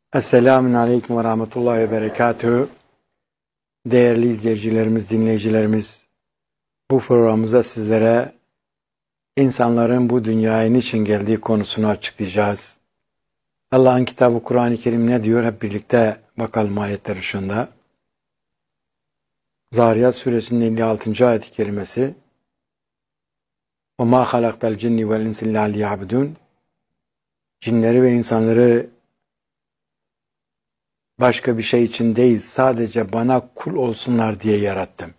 Esselamun Aleyküm ve Rahmetullahi ve Berekatühü. Değerli izleyicilerimiz, dinleyicilerimiz, bu programımızda sizlere insanların bu dünyaya niçin geldiği konusunu açıklayacağız. Allah'ın kitabı Kur'an-ı Kerim ne diyor? Hep birlikte bakalım ayetler ışığında. Zariyat suresinin 56. ayet-i kerimesi. وَمَا خَلَقْتَ الْجِنِّ وَالْاِنْسِ اللّٰهِ لِيَعْبُدُونَ Cinleri ve insanları başka bir şey için değil, sadece bana kul olsunlar diye yarattım.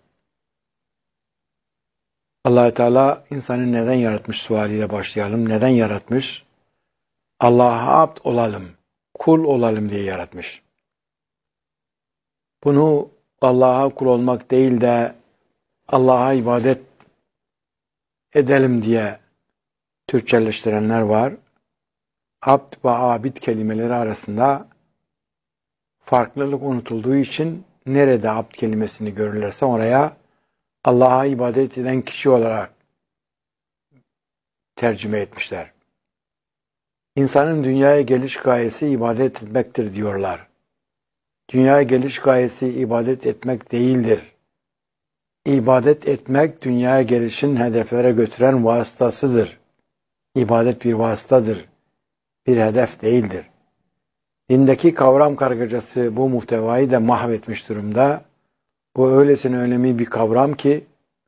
Allah-u Teala insanı neden yaratmış sualiyle başlayalım. Neden yaratmış? Allah'a abd olalım, kul olalım diye yaratmış. Bunu Allah'a kul olmak değil de Allah'a ibadet edelim diye Türkçeleştirenler var. Abd ve abid kelimeleri arasında farklılık unutulduğu için nerede abd kelimesini görürlerse oraya Allah'a ibadet eden kişi olarak tercüme etmişler. İnsanın dünyaya geliş gayesi ibadet etmektir diyorlar. Dünyaya geliş gayesi ibadet etmek değildir. İbadet etmek dünyaya gelişin hedeflere götüren vasıtasıdır. İbadet bir vasıtadır, bir hedef değildir. Dindeki kavram kargacası bu muhtevayı da mahvetmiş durumda. Bu öylesine önemli bir kavram ki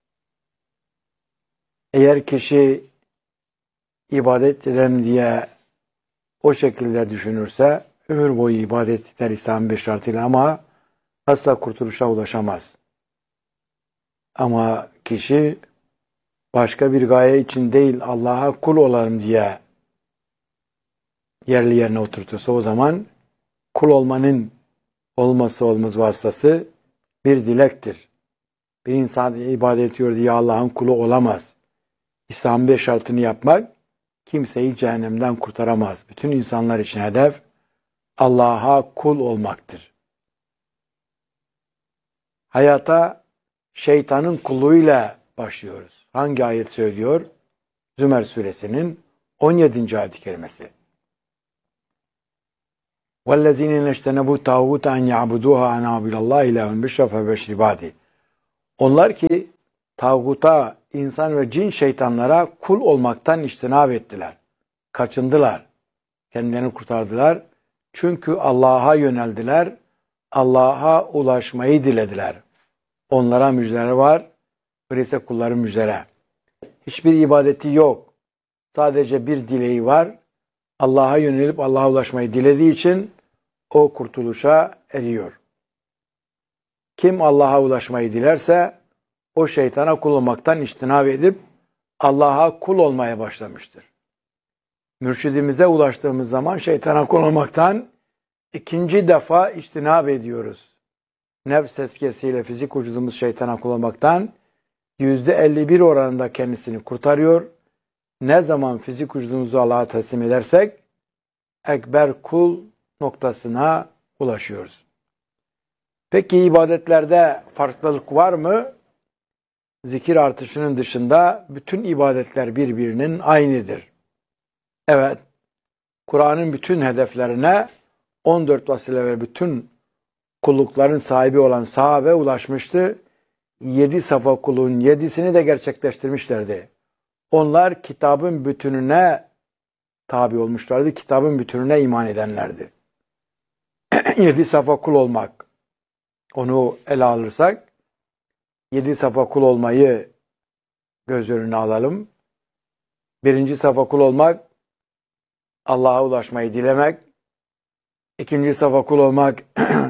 eğer kişi ibadet ederim diye o şekilde düşünürse ömür boyu ibadet eder İslam'ın bir şartıyla ama asla kurtuluşa ulaşamaz. Ama kişi başka bir gaye için değil Allah'a kul olalım diye yerli yerine oturtursa o zaman kul olmanın olmazsa olmaz vasıtası bir dilektir. Bir insan ibadet ediyor diye Allah'ın kulu olamaz. İslam'ın bir şartını yapmak kimseyi cehennemden kurtaramaz. Bütün insanlar için hedef Allah'a kul olmaktır. Hayata şeytanın kulluğuyla başlıyoruz. Hangi ayet söylüyor? Zümer suresinin 17. ayet-i kerimesi. وَالَّذ۪ينَ نَشْتَنَبُوا تَاغُوتَ اَنْ يَعْبُدُوهَا اَنَابِلَ اللّٰهِ اِلَٰهُمْ بِشْرَفَ بَشْرِبَادِ Onlar ki tağuta, insan ve cin şeytanlara kul olmaktan içtinab ettiler. Kaçındılar. Kendilerini kurtardılar. Çünkü Allah'a yöneldiler. Allah'a ulaşmayı dilediler. Onlara müjdeler var. Öyleyse kulların müjdele. Hiçbir ibadeti yok. Sadece bir dileği var. Allah'a yönelip Allah'a ulaşmayı dilediği için o kurtuluşa eriyor. Kim Allah'a ulaşmayı dilerse o şeytana kul olmaktan içtinab edip Allah'a kul olmaya başlamıştır. Mürşidimize ulaştığımız zaman şeytana kul olmaktan ikinci defa içtinab ediyoruz. Nefs tezkiyesiyle fizik vücudumuz şeytana kul olmaktan %51 oranında kendisini kurtarıyor. Ne zaman fizik vücudumuzu Allah'a teslim edersek ekber kul noktasına ulaşıyoruz. Peki ibadetlerde farklılık var mı? Zikir artışının dışında bütün ibadetler birbirinin aynıdır. Evet, Kur'an'ın bütün hedeflerine 14 vasile ve bütün kullukların sahibi olan sahabe ulaşmıştı. 7 safa kulun 7'sini de gerçekleştirmişlerdi. Onlar kitabın bütününe tabi olmuşlardı. Kitabın bütününe iman edenlerdi. 7 safa kul olmak. Onu ele alırsak 7 safa kul olmayı göz önüne alalım. Birinci safa kul olmak Allah'a ulaşmayı dilemek. İkinci safa kul olmak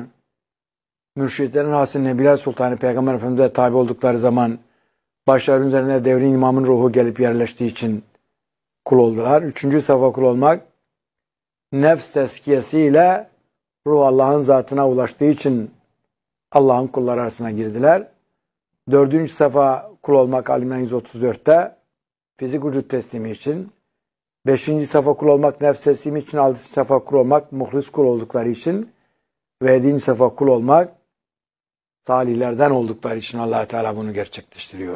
mürşitlerin hasıl Nebiler Sultanı Peygamber Efendimiz'e tabi oldukları zaman başlarının üzerine devrin imamın ruhu gelip yerleştiği için kul oldular. Üçüncü safa kul olmak nefs tezkiyesiyle ruh Allah'ın zatına ulaştığı için Allah'ın kulları arasına girdiler. Dördüncü safa kul olmak Alimran 134'te fizik vücut teslimi için. Beşinci safa kul olmak nefs teslimi için. Altıncı safa kul olmak muhlis kul oldukları için. Ve yedinci safa kul olmak salihlerden oldukları için Allah Teala bunu gerçekleştiriyor.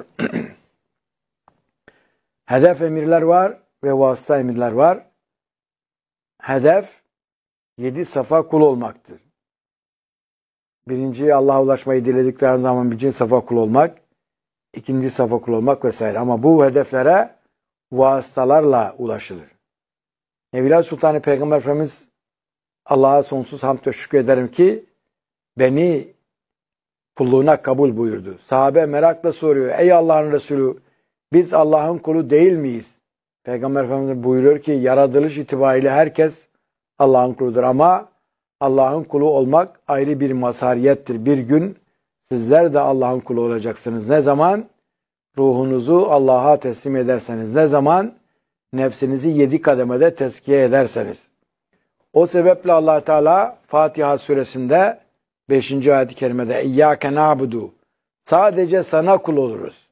Hedef emirler var ve vasıta emirler var. Hedef 7 safa kul olmaktır. Birinci Allah'a ulaşmayı diledikleri zaman birinci safa kul olmak, ikinci safa kul olmak vesaire. Ama bu hedeflere vasıtalarla ulaşılır. Evliya Sultanı Peygamber Efendimiz Allah'a sonsuz hamd ve şükrederim ki beni kulluğuna kabul buyurdu. Sahabe merakla soruyor. Ey Allah'ın Resulü, biz Allah'ın kulu değil miyiz? Peygamber Efendimiz buyuruyor ki yaratılış itibariyle herkes Allah'ın kuludur ama Allah'ın kulu olmak ayrı bir mazhariyettir. Bir gün sizler de Allah'ın kulu olacaksınız. Ne zaman? Ruhunuzu Allah'a teslim ederseniz. Ne zaman? Nefsinizi 7 kademede tezkiye ederseniz. O sebeple Allah Teala Fatiha suresinde 5. ayet-i kerimede İyyâke na'budu, sadece sana kul oluruz.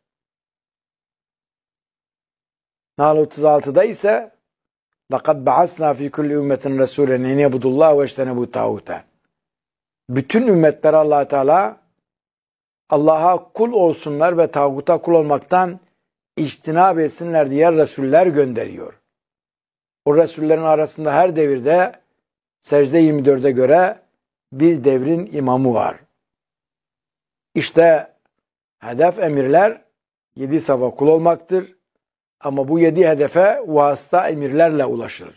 Nahl 36'da ise لَقَدْ بَعَثْنَا فِي كُلِّ اُمَّةٍ رَسُولًا اِنْ يَبُدُ اللّٰهُ وَاجْتَنَبُوا الطَّاغُوتَ. Bütün ümmetlere Allah Teala Allah'a kul olsunlar ve tağuta kul olmaktan içtinab etsinler diye Resuller gönderiyor. O Resullerin arasında her devirde Secde 24'e göre bir devrin imamı var. İşte hedef emirler 7 safa kul olmaktır. Ama bu 7 hedefe vasıta emirlerle ulaşılır.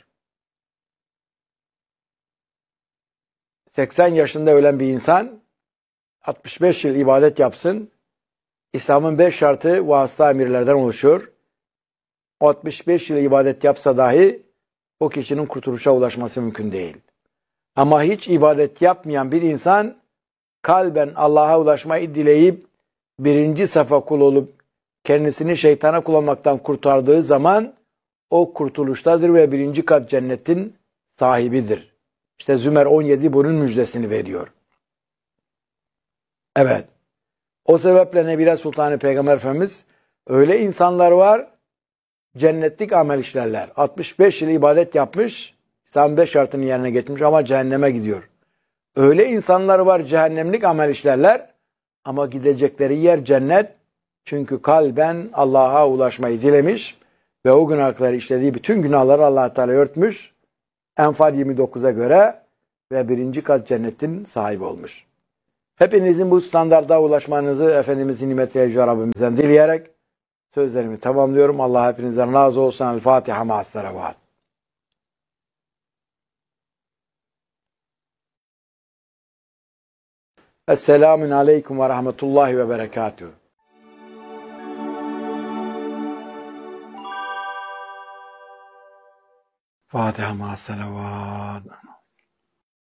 80 yaşında ölen bir insan 65 yıl ibadet yapsın. İslam'ın 5 şartı vasıta emirlerden oluşuyor. 65 yıl ibadet yapsa dahi o kişinin kurtuluşa ulaşması mümkün değil. Ama hiç ibadet yapmayan bir insan kalben Allah'a ulaşmayı dileyip birinci safa kul olup kendisini şeytana kul olmaktan kurtardığı zaman o kurtuluştadır ve birinci kat cennetin sahibidir. İşte Zümer 17 bunun müjdesini veriyor. Evet. O sebeple Nebile Sultanı Peygamber Efendimiz öyle insanlar var cennetlik amel işlerler. 65 yıl ibadet yapmış, İslam 5 şartını yerine getirmiş ama cehenneme gidiyor. Öyle insanlar var cehennemlik amel işlerler ama gidecekleri yer cennet. Çünkü kalben Allah'a ulaşmayı dilemiş ve o günahları işlediği bütün günahları Allah Teala örtmüş. Enfal 29'a göre ve birinci kat cennetin sahibi olmuş. Hepinizin bu standarda ulaşmanızı Efendimizin nimeti Yüce Rabbimizden dileyerek sözlerimi tamamlıyorum. Allah hepinizden razı olsun. El Fatiha ma'as-salavat. Esselamun aleyküm ve rahmetullahi ve berekatuhu. Fatiha ma'as-salavat.